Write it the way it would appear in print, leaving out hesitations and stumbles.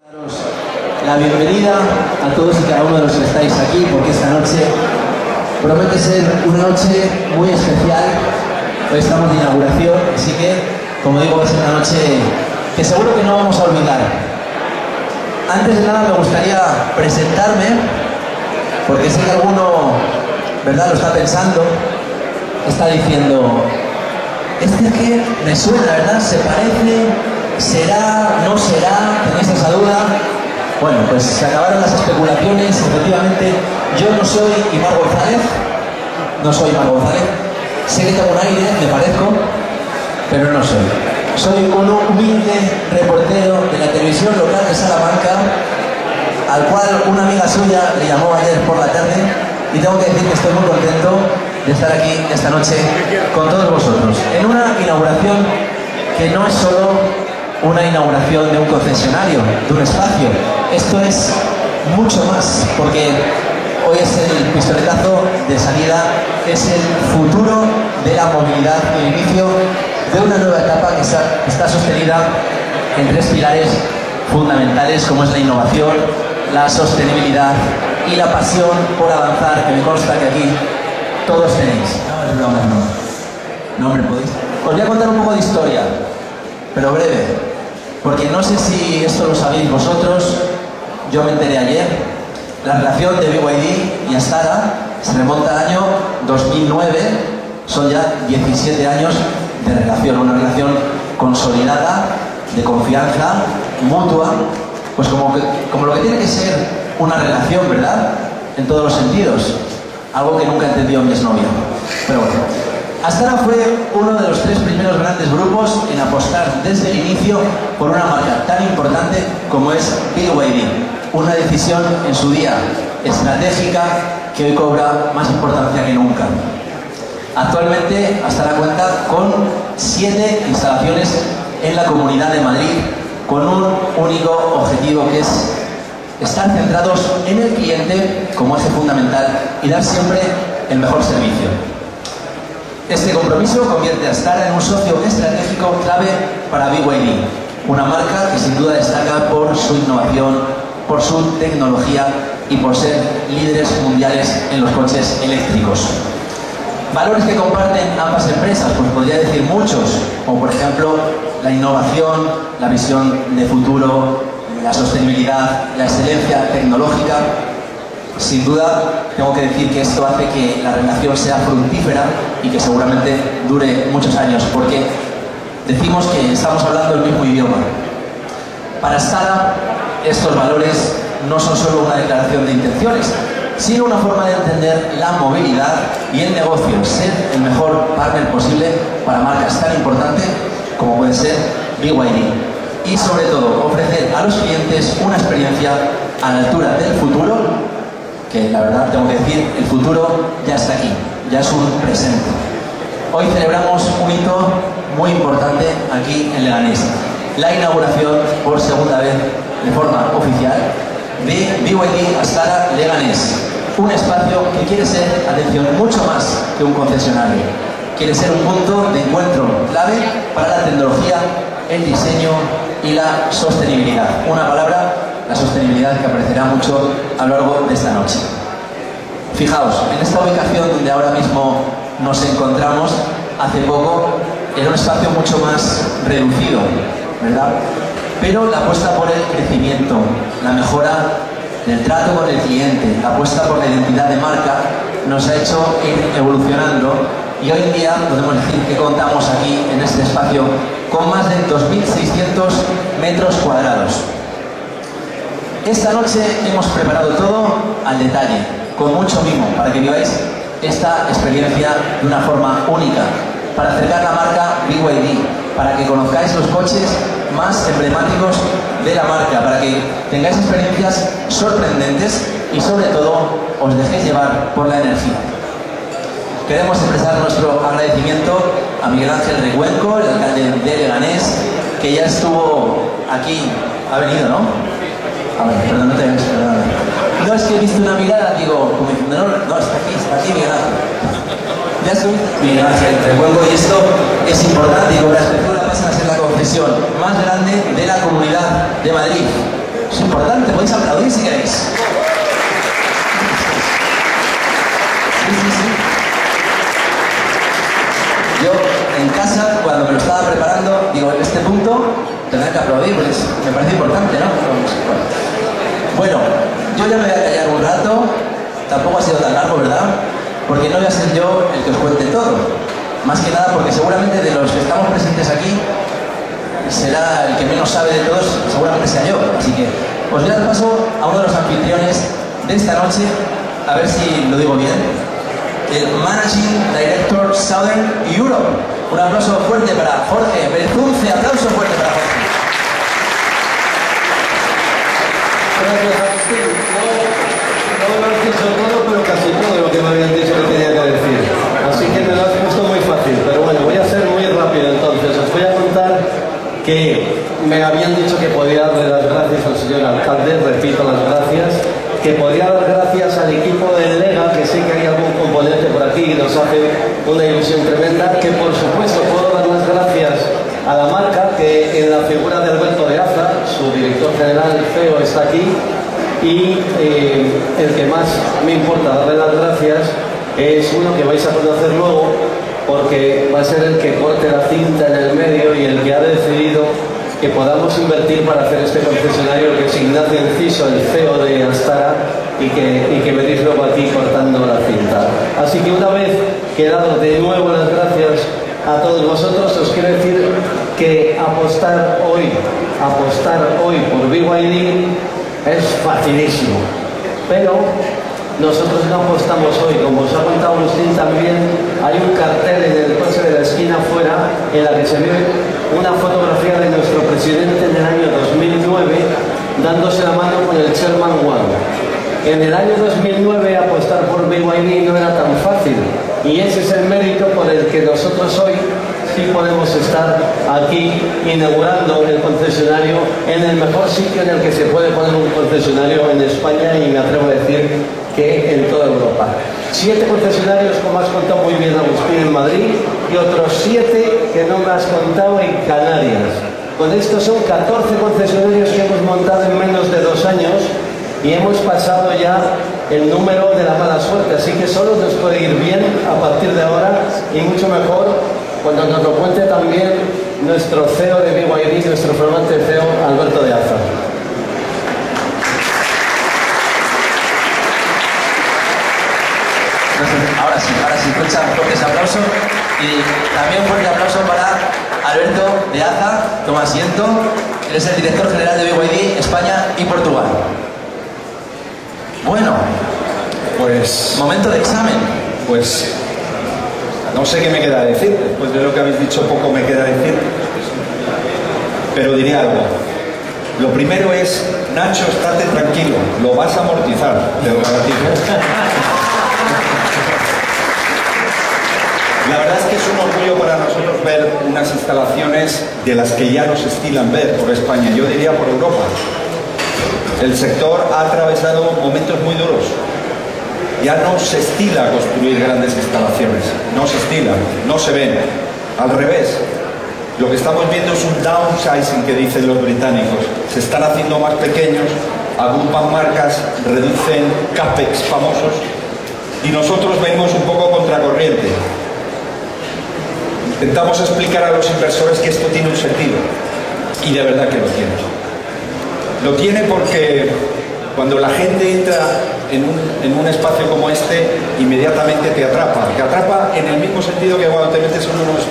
Daros la bienvenida a todos y cada uno de los que estáis aquí, porque esta noche promete ser una noche muy especial. Hoy estamos de inauguración, así que, como digo, va a ser una noche que seguro que no vamos a olvidar. Antes de nada me gustaría presentarme, porque sé que alguno, ¿verdad?, lo está pensando, está diciendo, este que me suena, ¿verdad?, se parece, será, no será, tenéis esa duda. Bueno, pues se acabaron las especulaciones. Efectivamente, yo no soy Imar González, sé que tengo un aire, me parezco, pero no soy. Soy un humilde reportero de la televisión local de Salamanca, al cual una amiga suya le llamó ayer por la tarde, y tengo que decir que estoy muy contento de estar aquí esta noche con todos vosotros, en una inauguración que no es solo una inauguración de un concesionario, de un espacio. Esto es mucho más, porque hoy es el pistoletazo de salida, es el futuro de la movilidad, el inicio de una nueva etapa que está sostenida en tres pilares fundamentales, como es la innovación, la sostenibilidad y la pasión por avanzar, que me consta que aquí todos tenéis. No, hombre, podéis. Os voy a contar un poco de historia, pero breve, porque no sé si esto lo sabéis vosotros, yo me enteré ayer. La relación de BYD y Astara se remonta al año 2009, son ya 17 años de relación, una relación consolidada, de confianza mutua, pues como lo que tiene que ser una relación, ¿verdad?, en todos los sentidos, algo que nunca entendió mi exnovia. Pero bueno, Astara fue uno de los tres primeros grandes grupos en apostar desde el inicio por una marca tan importante como es BYD. Una decisión en su día estratégica que hoy cobra más importancia que nunca. Actualmente Astara cuenta con 7 instalaciones en la Comunidad de Madrid, con un único objetivo, que es estar centrados en el cliente como eje fundamental y dar siempre el mejor servicio. Este compromiso convierte a Astara en un socio estratégico clave para BYD, una marca que sin duda destaca por su innovación, por su tecnología y por ser líderes mundiales en los coches eléctricos. Valores que comparten ambas empresas, pues podría decir muchos, como por ejemplo la innovación, la visión de futuro, la sostenibilidad, la excelencia tecnológica. Sin duda, tengo que decir que esto hace que la relación sea fructífera y que seguramente dure muchos años, porque decimos que estamos hablando el mismo idioma. Para Astara, estos valores no son solo una declaración de intenciones, sino una forma de entender la movilidad y el negocio, ser el mejor partner posible para marcas tan importantes como puede ser BYD. Y sobre todo, ofrecer a los clientes una experiencia a la altura del futuro, que la verdad tengo que decir, el futuro ya está aquí, ya es un presente. Hoy celebramos un hito muy importante aquí en Leganés, la inauguración por segunda vez de forma oficial de BYD Astara Leganés, un espacio que quiere ser, atención, mucho más que un concesionario. Quiere ser un punto de encuentro clave para la tecnología, el diseño y la sostenibilidad. Una palabra, la sostenibilidad, que aparecerá mucho a lo largo de esta noche. Fijaos, en esta ubicación donde ahora mismo nos encontramos, hace poco era un espacio mucho más reducido, ¿verdad? Pero la apuesta por el crecimiento, la mejora del trato con el cliente, la apuesta por la identidad de marca nos ha hecho ir evolucionando, y hoy en día podemos decir que contamos aquí en este espacio con más de 2.600 metros cuadrados. Esta noche hemos preparado todo al detalle, con mucho mimo, para que viváis esta experiencia de una forma única, para acercar la marca BYD, para que conozcáis los coches más emblemáticos de la marca, para que tengáis experiencias sorprendentes y sobre todo os dejéis llevar por la energía. Queremos expresar nuestro agradecimiento a Miguel Ángel Recuenco, el alcalde de Leganés, que ya estuvo aquí, ha venido, ¿no? A ver, perdón, no te ves, perdón. No, es que he visto una mirada, digo, como diciendo, no, está aquí Miguel Ángel. Ya estuviste Miguel Ángel Recuenco, y esto es importante, y con la apertura pasa a ser la concesión más grande de la Comunidad de Madrid. Es importante, podéis aplaudir si queréis. Sí. Yo en casa, cuando me lo estaba preparando, digo, en este punto tendré que aplaudir, porque me parece importante, ¿no? Bueno, yo ya me voy a callar un rato, tampoco ha sido tan largo, ¿verdad? Porque no voy a ser yo el que os cuente todo. Más que nada porque seguramente de los que estamos presentes aquí, será el que menos sabe de todos, seguramente sea yo. Así que os voy a dar paso a uno de los anfitriones de esta noche, a ver si lo digo bien. El Managing Director Southern Europe. Un aplauso fuerte para Jorge Berzunce. Aplauso fuerte para Jorge. Gracias, Agustín. No lo has dicho todo, pero casi todo lo que me habían dicho que tenía que decir. Así que me lo has puesto muy fácil. Pero bueno, voy a ser muy rápido entonces. Os voy a contar que me habían dicho que podía darle las gracias al señor alcalde, repito las gracias, que podía dar gracias al equipo del Lega, que sé que hay algún componente por aquí y nos hace una ilusión tremenda, que por supuesto puedo dar las gracias a la marca, que en la figura de Alberto de Aza, su director general, CEO, está aquí, y el que más me importa darle las gracias es uno que vais a conocer luego, porque va a ser el que corte la cinta en el medio y el que ha decidido que podamos invertir para hacer este concesionario, que es Ignacio Enciso, el CEO de Astara, y que veréis luego aquí cortando la cinta. Así que una vez que he dado de nuevo las gracias a todos vosotros, os quiero decir que apostar hoy por BYD es facilísimo, pero nosotros no apostamos hoy. Como os ha contado Agustín también, hay un cartel en el coche de la esquina afuera en la que se ve una fotografía de nuestro presidente en el año 2009 dándose la mano con el Chairman Wang. En el año 2009 apostar por BYD no era tan fácil, y ese es el mérito por el que nosotros hoy sí podemos estar aquí inaugurando el concesionario en el mejor sitio en el que se puede poner un concesionario en España, y me atrevo a decir que en toda Europa. 7 concesionarios, como has contado muy bien, Agustín, en Madrid, y otros 7 que no me has contado en Canarias. Con esto son 14 concesionarios que hemos montado en menos de 2 años, y hemos pasado ya el número de la mala suerte, así que solo nos puede ir bien a partir de ahora, y mucho mejor cuando nos lo cuente también nuestro CEO de BYD, nuestro flamante CEO, Alberto de Aza. Ahora sí, escucha un fuerte aplauso, y también un fuerte aplauso para Alberto de Aza. Toma asiento. Él es el director general de BYD España y Portugal. Bueno, pues momento de examen. Pues no sé qué me queda decir. Después de lo que habéis dicho, poco me queda decir. Pero diré algo. Lo primero es, Nacho, estate tranquilo, lo vas a amortizar, te lo garantizo. La verdad es que es un orgullo para nosotros ver unas instalaciones de las que ya nos estilan ver por España, yo diría por Europa. El sector ha atravesado momentos muy duros. Ya no se estila construir grandes instalaciones, no se estilan, no se ven. Al revés, lo que estamos viendo es un downsizing que dicen los británicos. Se están haciendo más pequeños, agrupan marcas, reducen CAPEX famosos, y nosotros venimos un poco contracorriente. Intentamos explicar a los inversores que esto tiene un sentido, y de verdad que lo tiene. Lo tiene porque cuando la gente entra en un espacio como este, inmediatamente te atrapa. Te atrapa en el mismo sentido que cuando te metes en unos